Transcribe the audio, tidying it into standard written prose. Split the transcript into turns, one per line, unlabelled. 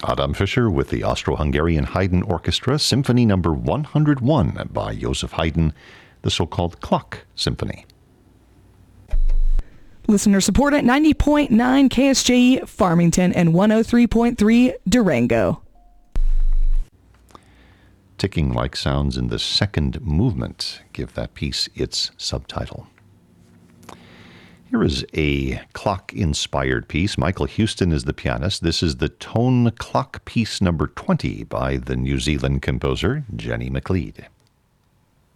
Adam Fischer with the Austro-Hungarian Haydn Orchestra, Symphony No. 101 by Joseph Haydn, the so-called Clock Symphony.
Listener support at 90.9 KSJE Farmington and 103.3 Durango.
Ticking-like sounds in the second movement give that piece its subtitle. Here is a clock-inspired piece. Michael Houston is the pianist. This is the Tone Clock Piece No. 20 by the New Zealand composer Jenny McLeod.